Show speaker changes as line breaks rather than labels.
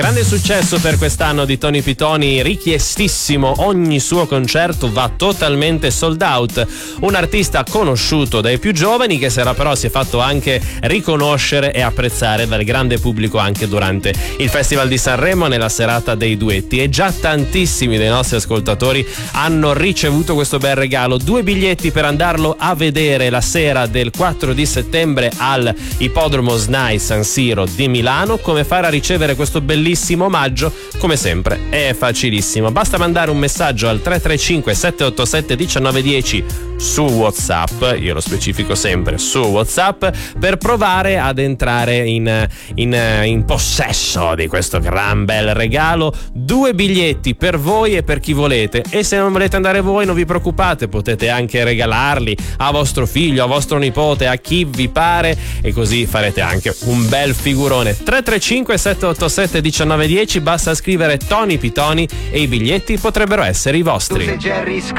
Grande successo per quest'anno di Tony Pitoni, richiestissimo, ogni suo concerto va totalmente sold out. Un artista conosciuto dai più giovani che però si è fatto anche riconoscere e apprezzare dal grande pubblico anche durante il Festival di Sanremo nella serata dei duetti, e già tantissimi dei nostri ascoltatori hanno ricevuto questo bel regalo: 2 biglietti per andarlo a vedere la sera del 4 di settembre al Ippodromo SNAI San Siro di Milano. Come fare a ricevere questo bellissimo omaggio? Come sempre è facilissimo, basta mandare un messaggio al 335 787 1910 su WhatsApp, io lo specifico sempre su WhatsApp, per provare ad entrare in possesso di questo gran bel regalo. 2 biglietti per voi e per chi volete, e se non volete andare voi non vi preoccupate, potete anche regalarli a vostro figlio, a vostro nipote, a chi vi pare, e così farete anche un bel figurone. 335 787 1910, basta scrivere Tony Pitoni e i biglietti potrebbero essere i vostri.